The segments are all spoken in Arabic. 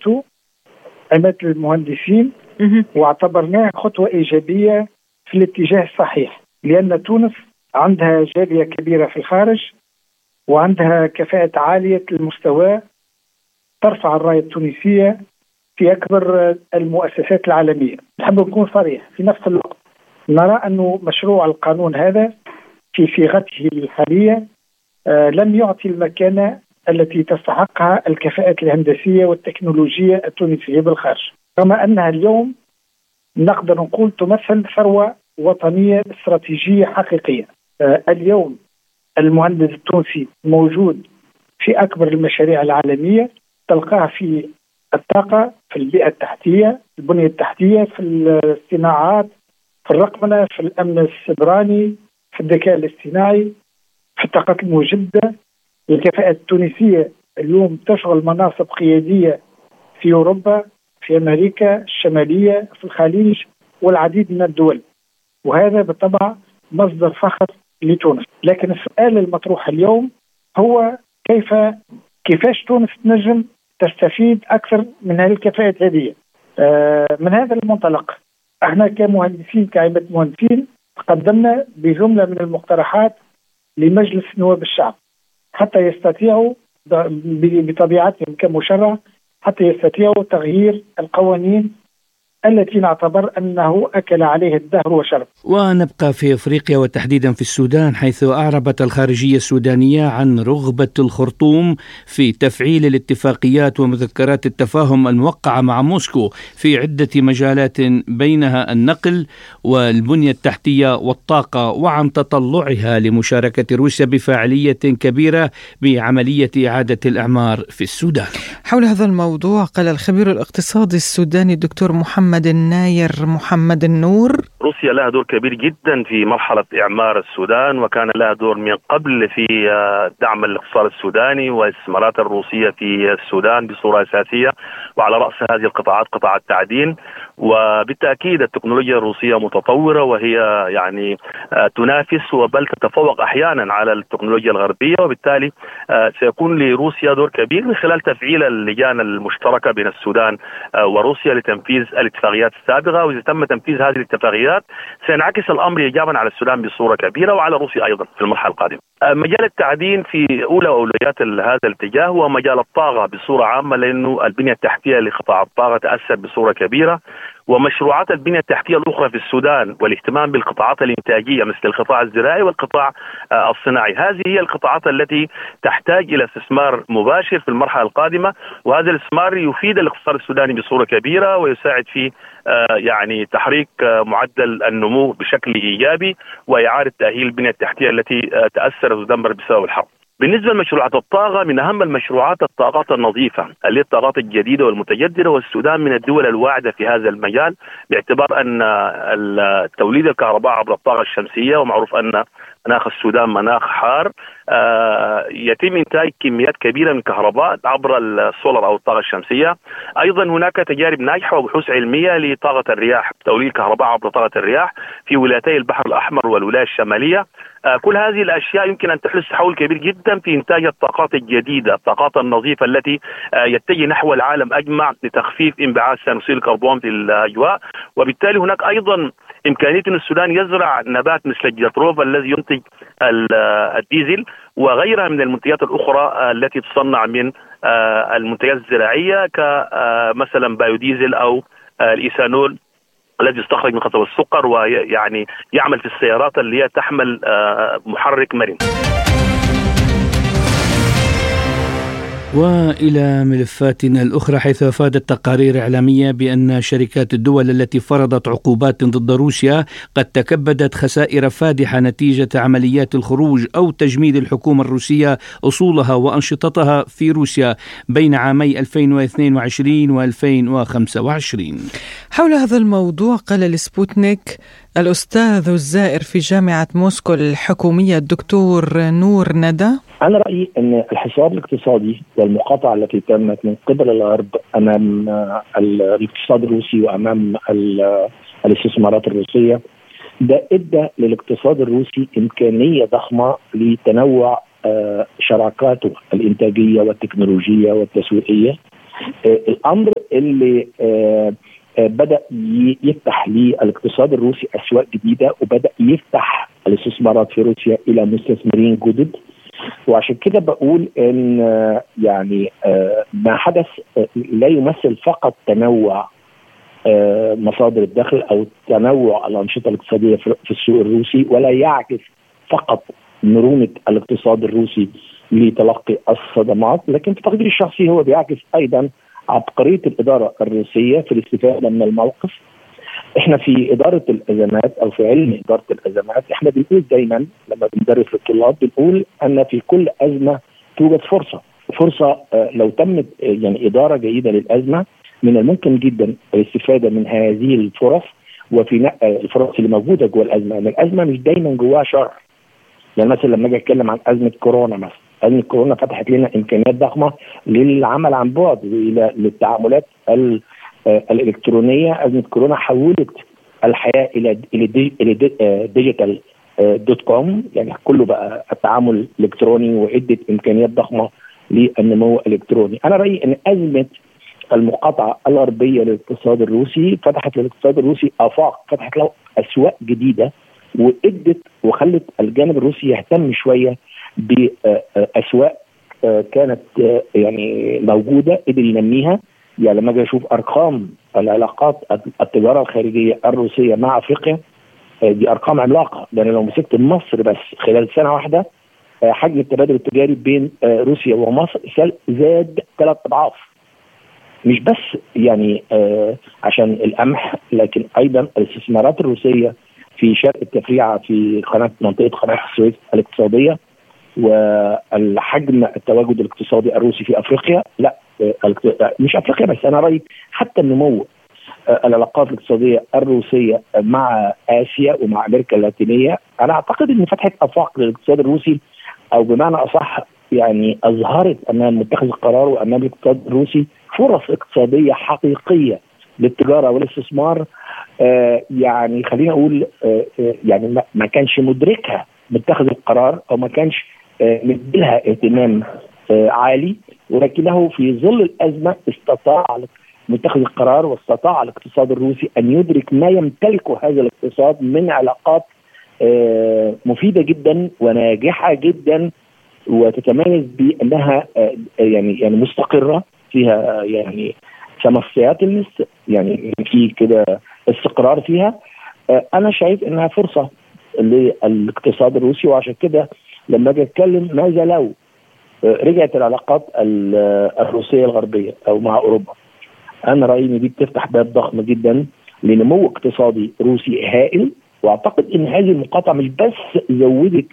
عملته عملت المهندسين، واعتبرناه خطوة إيجابية في الاتجاه الصحيح، لأن تونس عندها جالية كبيرة في الخارج وعندها كفاءة عالية المستوى ترفع الراية التونسية في أكبر المؤسسات العالمية. نحب نكون صريح، في نفس الوقت نرى أنه مشروع القانون هذا في صيغته الحالية لم يعطي المكانة التي تستحقها الكفاءة الهندسية والتكنولوجية التونسية بالخارج، كما أنها اليوم نقدر نقول تمثل ثروة وطنية استراتيجية حقيقية. اليوم المهندس التونسي موجود في أكبر المشاريع العالمية، تلقاه في الطاقة، في البيئة التحتية، البنية التحتية، في الصناعات، في الرقمنة، في الأمن السيبراني، في الذكاء الاصطناعي، في الطاقة المجددة. الكفاءة التونسية اليوم تشغل مناصب قيادية في أوروبا، في أمريكا الشمالية، في الخليج والعديد من الدول، وهذا بالطبع مصدر فخر لتونس. لكن السؤال المطروح اليوم هو كيفاش تونس تنجم تستفيد أكثر من هذه الكفاءة هذه. من هذا المنطلق احنا كمهندسين كعائلة مهندسين قدمنا بجملة من المقترحات لمجلس نواب الشعب حتى يستطيعوا بطبيعتهم كمشرع حتى يستطيعوا تغيير القوانين التي نعتبر أنه أكل عليه الدهر وشرب. ونبقى في أفريقيا وتحديدا في السودان، حيث أعربت الخارجية السودانية عن رغبة الخرطوم في تفعيل الاتفاقيات ومذكرات التفاهم الموقعة مع موسكو في عدة مجالات بينها النقل والبنية التحتية والطاقة، وعن تطلعها لمشاركة روسيا بفاعلية كبيرة بعملية إعادة الإعمار في السودان. حول هذا الموضوع قال الخبير الاقتصادي السوداني الدكتور محمد الناير محمد النور: روسيا لها دور كبير جدا في مرحلة إعمار السودان، وكان لها دور من قبل في دعم الاقتصاد السوداني والاستثمارات الروسية في السودان بصورة أساسية، وعلى رأس هذه القطاعات قطاع التعدين. وبالتأكيد التكنولوجيا الروسية متطورة، وهي يعني تنافس وبل تتفوق أحيانا على التكنولوجيا الغربية، وبالتالي سيكون لروسيا دور كبير من خلال تفعيل اللجان المشتركة بين السودان وروسيا لتنفيذ الاتفاقيات السابقة. وإذا تم تنفيذ هذه الاتفاقيات سينعكس الأمر إيجابا على السودان بصورة كبيرة وعلى روسيا أيضا في المرحلة القادمة. مجال التعدين في أولى أولويات هذا الاتجاه هو مجال الطاقة بصورة عامة، لأنه البنية التحتية لقطاع الطاقة تأثر بصورة كبيرة، ومشروعات البنية التحتية الأخرى في السودان والاهتمام بالقطاعات الإنتاجية مثل القطاع الزراعي والقطاع الصناعي، هذه هي القطاعات التي تحتاج إلى استثمار مباشر في المرحلة القادمة، وهذا الاستثمار يفيد الاقتصاد السوداني بصورة كبيرة ويساعد في يعني تحريك معدل النمو بشكل إيجابي وإعادة تأهيل البنية التحتية التي تأثرت وتدمر بسبب الحرب. بالنسبة لمشروعات الطاقة، من أهم المشروعات الطاقات النظيفة اللي هي الطاقات الجديدة والمتجددة، والسودان من الدول الواعدة في هذا المجال، باعتبار أن توليد الكهرباء عبر الطاقة الشمسية، ومعروف أن مناخ السودان مناخ حار، يتم إنتاج كميات كبيرة من الكهرباء عبر السولر أو الطاقة الشمسية. أيضا هناك تجارب ناجحة وبحوث علمية لطاقة الرياح، توليد الكهرباء عبر طاقة الرياح في ولايتي البحر الأحمر والولاية الشمالية. كل هذه الأشياء يمكن أن تحدث تحول كبير جدا في إنتاج الطاقات الجديدة، الطاقات النظيفة التي يتجه نحو العالم أجمع لتخفيف انبعاث ثاني أكسيد الكربون في الأجواء. وبالتالي هناك أيضا إمكانية أن السودان يزرع نبات مثل الجطروف الذي ينتج الديزل وغيرها من المنتجات الأخرى التي تصنع من المنتجات الزراعية كمثلا بايوديزل أو الإيثانول الذي يستخرج من قصب السكر، ويعني يعمل في السيارات اللي هي تحمل محرك مرن. وإلى ملفاتنا الأخرى، حيث أفادت تقارير إعلامية بأن شركات الدول التي فرضت عقوبات ضد روسيا قد تكبدت خسائر فادحة نتيجة عمليات الخروج أو تجميد الحكومة الروسية أصولها وأنشطتها في روسيا بين عامي 2022 و2025. حول هذا الموضوع قال لسبوتنيك الأستاذ الزائر في جامعة موسكو الحكومية الدكتور نور ندى: أنا رأيي أن الحصار الاقتصادي والمقاطعة التي تمت من قبل الغرب أمام الاقتصاد الروسي وأمام الاستثمارات الروسية ده إدى للاقتصاد الروسي إمكانية ضخمة لتنوع شراكاته الإنتاجية والتكنولوجية والتسويقية الأمر اللي بدأ يفتح للاقتصاد الروسي أسواق جديدة، وبدأ يفتح الاستثمارات في روسيا إلى مستثمرين جدد. وعشان كده بقول إن يعني ما حدث لا يمثل فقط تنوع مصادر الدخل أو تنوع الأنشطة الاقتصادية في السوق الروسي، ولا يعكس فقط مرونة الاقتصاد الروسي لتلقي الصدمات، لكن في تقديري الشخصي هو بيعكس أيضا عبقرية الإدارة الروسية في الاستفادة من الموقف. احنا في إدارة الأزمات أو في علم إدارة الأزمات احنا بنقول دايما لما بندرس للطلاب بنقول أن في كل أزمة توجد فرصة لو تمت يعني إدارة جيدة للأزمة من الممكن جدا الاستفادة من هذه الفرص، وفي الفرص اللي موجودة جوه الأزمة. يعني الأزمة مش دايما جواها شر. يعني مثلا لما اجي اتكلم عن أزمة كورونا، مثلا أزمة كورونا فتحت لنا إمكانيات ضخمة للعمل عن بعد للتعاملات الإلكترونية. أزمة كورونا حولت الحياة إلى ديجيتال .com، يعني كله بقى التعامل الإلكتروني، وعدة إمكانيات ضخمة للنمو الإلكتروني. أنا رأيي أن أزمة المقاطعة الغربية للاقتصاد الروسي فتحت للاقتصاد الروسي آفاق، فتحت له أسواق جديدة، وإدت وخلت الجانب الروسي يهتم شوية بأسواق كانت يعني موجودة، قدر ينميها. يعني لما اجي اشوف ارقام العلاقات التجاره الخارجيه الروسيه مع افريقيا، دي ارقام عملاقه. يعني لو مسكت مصر بس خلال سنه واحده حجم التبادل التجاري بين روسيا ومصر زاد 3 أضعاف. مش بس يعني عشان القمح، لكن ايضا الاستثمارات الروسيه في شرق التفريعه في منطقه قناه السويس الاقتصاديه، والحجم التواجد الاقتصادي الروسي في افريقيا، لا مش افريقيا بس، انا رايي حتى النمو العلاقات الاقتصاديه الروسيه مع اسيا ومع امريكا اللاتينيه، انا اعتقد ان فتحت افاق للاقتصاد الروسي، او بمعنى اصح يعني اظهرت امام متخذ القرار وامام الاقتصاد الروسي فرص اقتصاديه حقيقيه للتجاره والاستثمار. يعني خلينا اقول يعني ما كانش مدركها متخذ القرار، او ما كانش مديلها اهتمام عالي، ولكنه في ظل الازمه استطاع متخذ القرار واستطاع الاقتصاد الروسي ان يدرك ما يمتلكه هذا الاقتصاد من علاقات مفيده جدا وناجحه جدا، وتتميز بانها يعني مستقره فيها، يعني سمسيات يعني في كده استقرار فيها. انا شايف انها فرصه للاقتصاد الروسي. وعشان كده لما اجي اتكلم ماذا لو رجعت العلاقات الروسيه الغربيه او مع اوروبا، انا رايي ان دي بتفتح باب ضخم جدا لنمو اقتصادي روسي هائل. واعتقد ان هذه المقاطعه مش بس زودت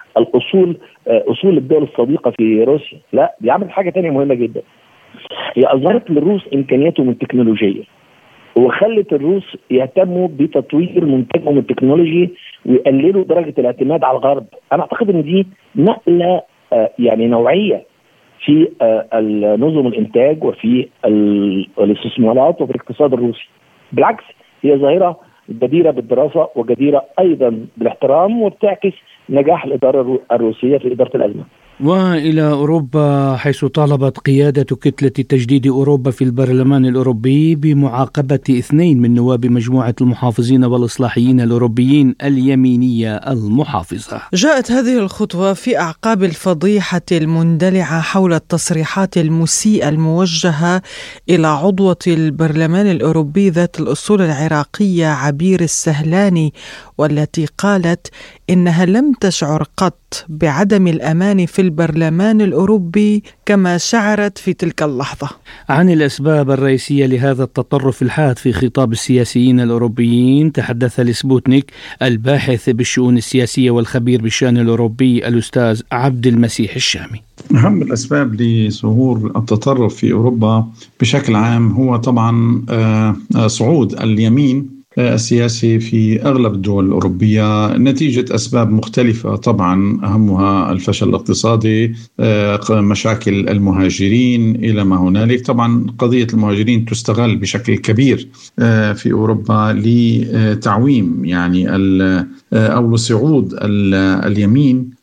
اصول الدول الصديقه في روسيا، لا دي عملت حاجه ثانيه مهمه جدا. هي اظهرت للروس امكانياتهم التكنولوجيه، وخلت الروس يهتموا بتطوير منتجهم التكنولوجي ويقللوا درجه الاعتماد على الغرب. انا اعتقد ان دي نقله يعني نوعيه في نظم الانتاج وفي الاستثمارات وفي الاقتصاد الروسي. بالعكس هي ظاهره جديره بالدراسه وجديره ايضا بالاحترام، وبتعكس نجاح الاداره الروسيه في اداره الازمه. وإلى أوروبا، حيث طالبت قيادة كتلة تجديد أوروبا في البرلمان الأوروبي بمعاقبة 2 من نواب مجموعة المحافظين والإصلاحيين الأوروبيين اليمينية المحافظة. جاءت هذه الخطوة في أعقاب الفضيحة المندلعة حول التصريحات المسيئة الموجهة إلى عضوة البرلمان الأوروبي ذات الأصول العراقية عبير السهلاني، والتي قالت إنها لم تشعر قط بعدم الأمان في البرلمان الأوروبي كما شعرت في تلك اللحظة. عن الأسباب الرئيسية لهذا التطرف الحاد في خطاب السياسيين الأوروبيين تحدث لسبوتنيك الباحث بالشؤون السياسية والخبير بالشأن الأوروبي الأستاذ عبد المسيح الشامي. أهم الأسباب لظهور التطرف في أوروبا بشكل عام هو طبعا صعود اليمين السياسي في أغلب الدول الأوروبية نتيجة أسباب مختلفة. طبعا أهمها الفشل الاقتصادي، مشاكل المهاجرين إلى ما هنالك. طبعا قضية المهاجرين تستغل بشكل كبير في أوروبا لتعويم يعني أو لصعود اليمين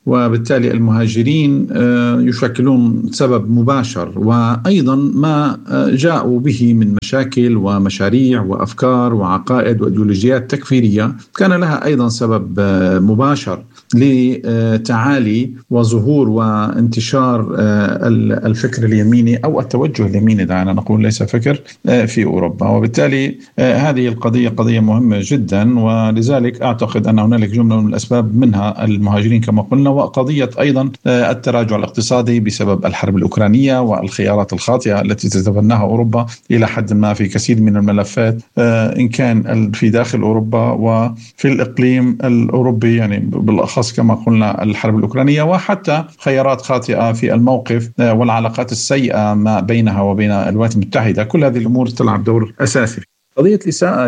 وبالتالي المهاجرين يشكلون سبب مباشر، وأيضا ما جاءوا به من مشاكل ومشاريع وأفكار وعقائد وإيديولوجيات تكفيرية كان لها أيضا سبب مباشر لتعالي وظهور وانتشار الفكر اليميني أو التوجه اليميني، دعنا نقول ليس فكر، في أوروبا. وبالتالي هذه القضية قضية مهمة جدا، ولذلك أعتقد أن هنالك جملة من الأسباب منها المهاجرين كما قلنا، وقضية أيضا التراجع الاقتصادي بسبب الحرب الأوكرانية والخيارات الخاطئة التي تتبناها أوروبا إلى حد ما في كثير من الملفات، إن كان في داخل أوروبا وفي الإقليم الأوروبي، يعني بالأخص كما قلنا الحرب الأوكرانية، وحتى خيارات خاطئة في الموقف والعلاقات السيئة ما بينها وبين الولايات المتحدة. كل هذه الأمور تلعب دور أساسي. قضية الإساءة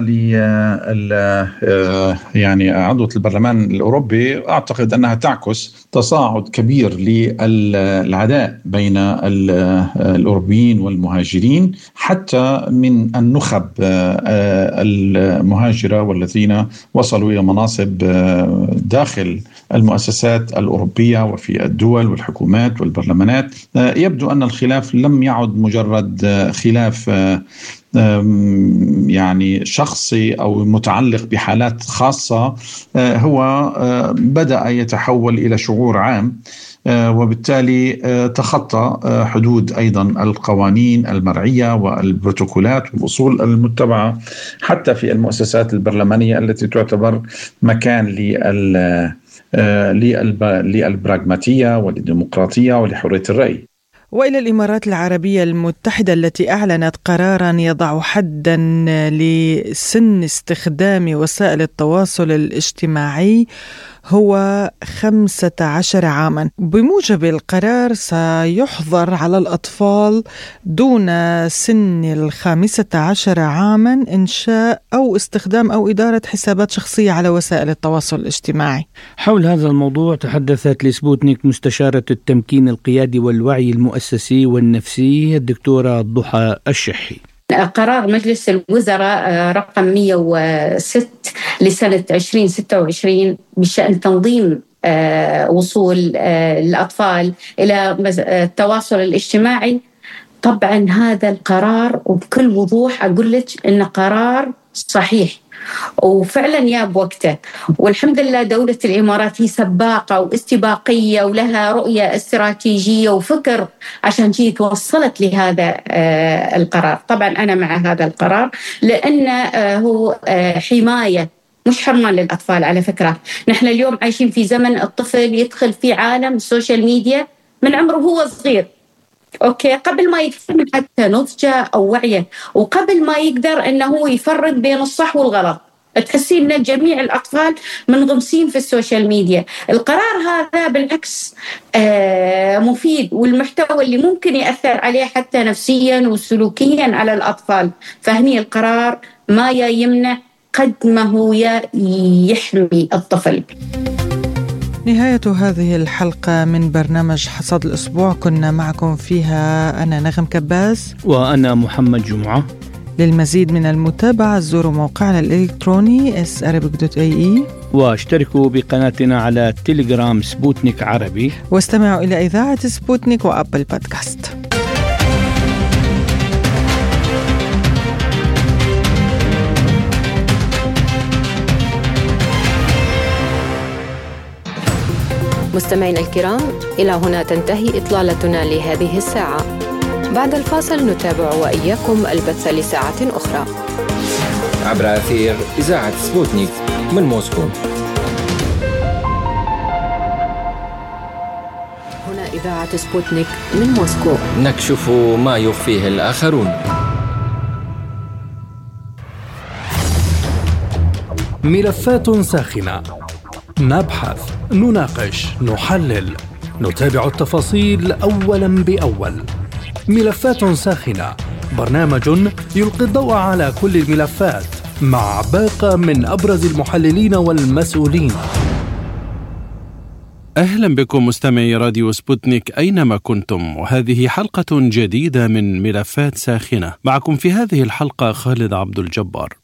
يعني عضوة البرلمان الأوروبي أعتقد أنها تعكس تصاعد كبير للعداء بين الأوروبيين والمهاجرين، حتى من النخب المهاجرة والذين وصلوا إلى مناصب داخل المؤسسات الأوروبية وفي الدول والحكومات والبرلمانات. يبدو أن الخلاف لم يعد مجرد خلاف يعني شخصي أو متعلق بحالات خاصة، هو بدأ يتحول إلى شعور عام، وبالتالي تخطى حدود أيضا القوانين المرعية والبروتوكولات والأصول المتبعة حتى في المؤسسات البرلمانية التي تعتبر مكان للبراغماتية وللديمقراطية ولحرية الرأي. وإلى الإمارات العربية المتحدة التي أعلنت قراراً يضع حداً لسن استخدام وسائل التواصل الاجتماعي هو 15 عاماً. بموجب القرار سيحظر على الأطفال دون سن 15 عاماً إنشاء أو استخدام أو إدارة حسابات شخصية على وسائل التواصل الاجتماعي. حول هذا الموضوع تحدثت لسبوتنيك مستشارة التمكين القيادي والوعي المؤسسي والنفسي الدكتورة ضحى الشحي. قرار مجلس الوزراء رقم 106 لسنة 2026 بشأن تنظيم وصول الأطفال إلى التواصل الاجتماعي. طبعا هذا القرار وبكل وضوح أقول لك إنه قرار صحيح وفعلا يا بوقته، والحمد لله دولة الإمارات هي سباقة واستباقية ولها رؤية استراتيجية وفكر عشان جي توصلت لهذا القرار. طبعا أنا مع هذا القرار لأنه هو حماية مش حرمان للأطفال. على فكرة نحن اليوم عايشين في زمن الطفل يدخل في عالم السوشيال ميديا من عمره هو صغير، أوكي، قبل ما يفهم حتى نضجه أو وعيه، وقبل ما يقدر أنه هو يفرق بين الصح والغلط. تحسين أن جميع الأطفال منغمسين في السوشيال ميديا. القرار هذا بالعكس مفيد، والمحتوى اللي ممكن يأثر عليه حتى نفسيا وسلوكيا على الأطفال. فهني القرار ما يمنع قد ما هو يحمي الطفل. نهاية هذه الحلقة من برنامج حصاد الأسبوع، كنا معكم فيها أنا نغم كباس وأنا محمد جمعة. للمزيد من المتابعة زوروا موقعنا الإلكتروني sarabic.ae، واشتركوا بقناتنا على تيليجرام سبوتنيك عربي، واستمعوا إلى إذاعة سبوتنيك وأبل بودكاست. مستمعينا الكرام، إلى هنا تنتهي إطلالتنا لهذه الساعة. بعد الفاصل نتابع وإياكم البث لساعة أخرى عبر أثير إذاعة سبوتنيك من موسكو. هنا إذاعة سبوتنيك من موسكو، نكشف ما يخفيه الآخرون. ملفات ساخنة، نبحث، نناقش، نحلل، نتابع التفاصيل أولا بأول. ملفات ساخنة، برنامج يلقي الضوء على كل الملفات مع باقة من أبرز المحللين والمسؤولين. أهلا بكم مستمعي راديو سبوتنيك أينما كنتم، وهذه حلقة جديدة من ملفات ساخنة. معكم في هذه الحلقة خالد عبد الجبار.